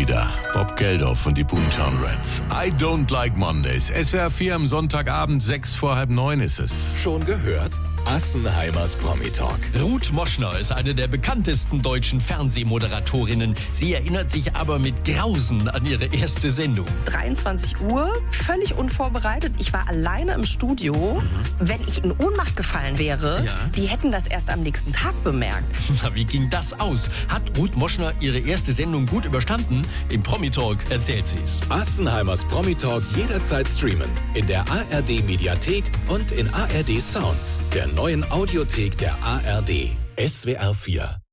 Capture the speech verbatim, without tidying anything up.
wieder. Bob Geldof und die Boomtown Rats. I don't like Mondays. S W R vier am Sonntagabend, sechs vor halb neun ist es. Schon gehört? Assenheimers Promi-Talk. Ruth Moschner ist eine der bekanntesten deutschen Fernsehmoderatorinnen. Sie erinnert sich aber mit Grausen an ihre erste Sendung. dreiundzwanzig Uhr, völlig unvorbereitet. Ich war alleine im Studio. Mhm. Wenn ich in Ohnmacht gefallen wäre, ja. die hätten das erst am nächsten Tag bemerkt. Na, wie ging das aus? Hat Ruth Moschner ihre erste Sendung gut überstanden? Im Promi-Talk erzählt sie's. Assenheimers Promi-Talk jederzeit streamen. In der A R D-Mediathek und in A R D Sounds, der neuen Audiothek der A R D. S W R vier.